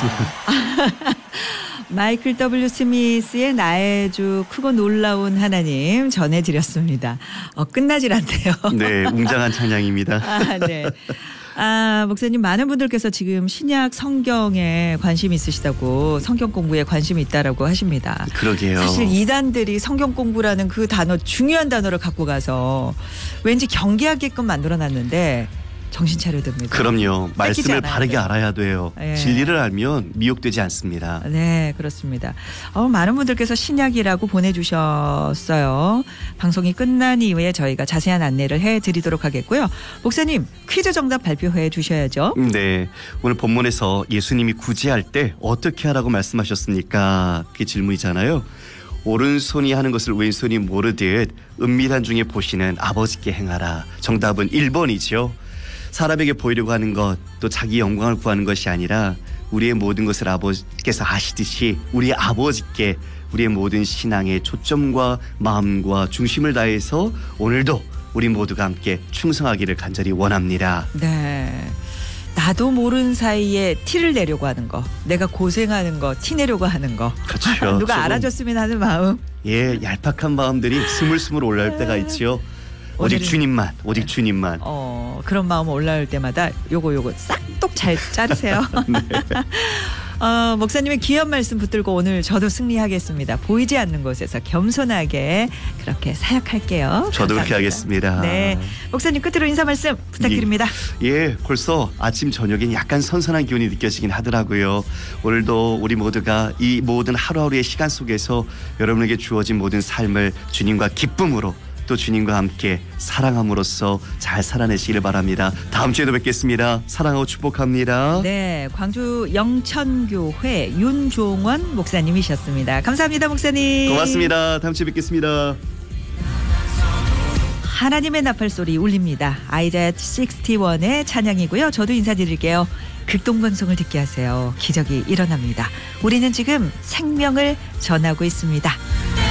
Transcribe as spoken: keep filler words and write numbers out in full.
마이클 더블유 스미스의 나의 주 크고 놀라운 하나님 전해드렸습니다. 어, 끝나질 않네요. 네, 웅장한 찬양입니다. 아, 네. 아, 목사님 많은 분들께서 지금 신약 성경에 관심이 있으시다고 성경 공부에 관심이 있다라고 하십니다. 그러게요. 사실 이단들이 성경 공부라는 그 단어 중요한 단어를 갖고 가서 왠지 경계하게끔 만들어놨는데 정신 차려야 됩니다. 그럼요. 말씀을 바르게 돼요. 알아야 돼요. 네. 진리를 알면 미혹되지 않습니다. 네, 그렇습니다. 어, 많은 분들께서 신약이라고 보내주셨어요. 방송이 끝난 이후에 저희가 자세한 안내를 해드리도록 하겠고요. 목사님 퀴즈 정답 발표해 주셔야죠. 네, 오늘 본문에서 예수님이 구제할 때 어떻게 하라고 말씀하셨습니까? 그게 질문이잖아요. 오른손이 하는 것을 왼손이 모르듯 은밀한 중에 보시는 아버지께 행하라. 정답은 일 번이죠. 사람에게 보이려고 하는 것, 또 자기 영광을 구하는 것이 아니라 우리의 모든 것을 아버지께서 아시듯이 우리 아버지께 우리의 모든 신앙의 초점과 마음과 중심을 다해서 오늘도 우리 모두가 함께 충성하기를 간절히 원합니다. 네. 나도 모르는 사이에 티를 내려고 하는 거, 내가 고생하는 거, 티 내려고 하는 거. 그렇죠. 누가 알아줬으면 하는 마음. 예, 얄팍한 마음들이 스물스물 올라올 때가 있지요. 오직 주님만, 오직 주님만. 어, 그런 마음 올라올 때마다 요거 요거 싹둑 잘 자르세요. 네. 어, 목사님의 귀한 말씀 붙들고 오늘 저도 승리하겠습니다. 보이지 않는 곳에서 겸손하게 그렇게 사역할게요. 저도 감사합니다. 그렇게 하겠습니다. 네, 목사님 끝으로 인사 말씀 부탁드립니다. 예, 예, 벌써 아침 저녁엔 약간 선선한 기운이 느껴지긴 하더라고요. 오늘도 우리 모두가 이 모든 하루하루의 시간 속에서 여러분에게 주어진 모든 삶을 주님과 기쁨으로 또 주님과 함께 사랑함으로써 잘 살아내시길 바랍니다. 다음 주에도 뵙겠습니다. 사랑하고 축복합니다. 네, 광주 영천교회 윤종원 목사님이셨습니다. 감사합니다, 목사님. 고맙습니다. 다음 주에 뵙겠습니다. 하나님의 나팔소리 울립니다. 아이자야 육십일의 찬양이고요. 저도 인사드릴게요. 극동방송을 듣게 하세요. 기적이 일어납니다. 우리는 지금 생명을 전하고 있습니다.